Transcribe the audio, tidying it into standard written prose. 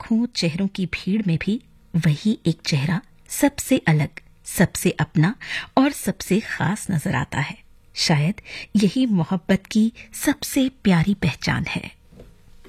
लाखों चेहरों की भीड़ में भी वही एक चेहरा सबसे अलग, सबसे अपना और सबसे खास नजर आता है। शायद यही मोहब्बत की सबसे प्यारी पहचान है।